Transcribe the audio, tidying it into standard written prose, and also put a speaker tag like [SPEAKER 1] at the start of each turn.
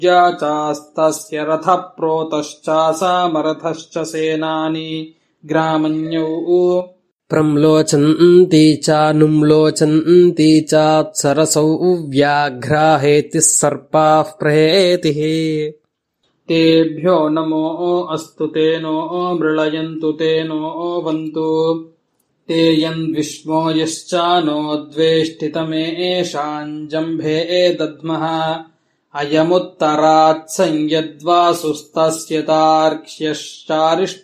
[SPEAKER 1] चास्तस्य रथः प्रोतश्चासामरथश्च सेनानी ग्रामण्यौ
[SPEAKER 2] प्रम्लोचन्ति चानुम्लोचन्ति चात्सरसौ व्याघ्राहेतिः सर्पाः प्रहेतिः
[SPEAKER 1] तेभ्यो नमो अस्तु तेनो मृळयन्तु तेनो वन्तु ते यन्विष्मो यश्चानो द्वेष्टितमेषाम् जम्भे दद्मः अयमुत्तरात् संयद्वासुस्तस्य तार्क्ष्यश्चारिष्ट